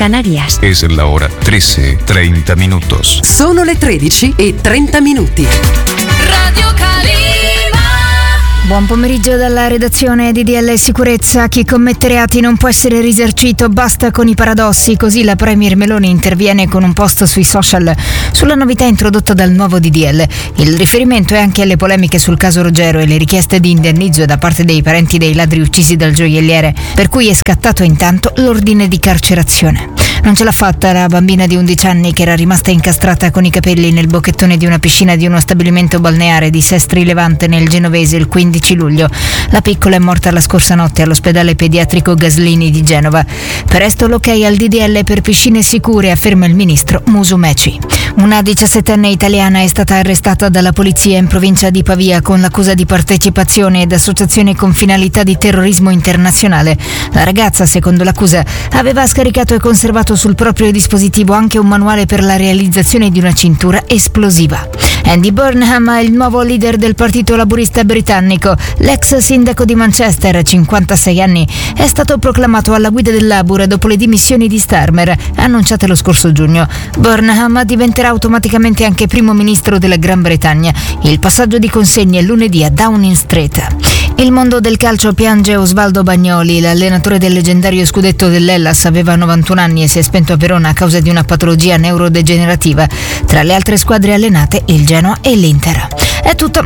Canarias. Es la hora 13:30 minutos. Sono le 13:30. Radio Calima. Buon pomeriggio dalla redazione di DL Sicurezza. Chi commette reati non può essere risarcito, basta con i paradossi. Così la Premier Meloni interviene con un post sui social sulla novità introdotta dal nuovo DDL. Il riferimento è anche alle polemiche sul caso Ruggero e le richieste di indennizzo da parte dei parenti dei ladri uccisi dal gioielliere, per cui è scattato intanto l'ordine di carcerazione. Non ce l'ha fatta la bambina di 11 anni che era rimasta incastrata con i capelli nel bocchettone di una piscina di uno stabilimento balneare di Sestri Levante nel Genovese il 15 luglio. La piccola è morta la scorsa notte all'ospedale pediatrico Gaslini di Genova. Presto l'ok al DDL per piscine sicure, afferma il ministro Musumeci. Una 17enne italiana è stata arrestata dalla polizia in provincia di Pavia con l'accusa di partecipazione ed associazione con finalità di terrorismo internazionale. La ragazza, secondo l'accusa, aveva scaricato e conservato sul proprio dispositivo anche un manuale per la realizzazione di una cintura esplosiva. Andy Burnham è il nuovo leader del Partito Laburista britannico. L'ex sindaco di Manchester, 56 anni, è stato proclamato alla guida del Labour dopo le dimissioni di Starmer, annunciate lo scorso giugno. Burnham diventerà automaticamente anche primo ministro della Gran Bretagna. Il passaggio di consegne lunedì a Downing Street. Il mondo del calcio piange Osvaldo Bagnoli, l'allenatore del leggendario scudetto dell'Hellas. Aveva 91 anni e si è spento a Verona a causa di una patologia neurodegenerativa. Tra le altre squadre allenate, il Genoa e l'Inter. È tutto,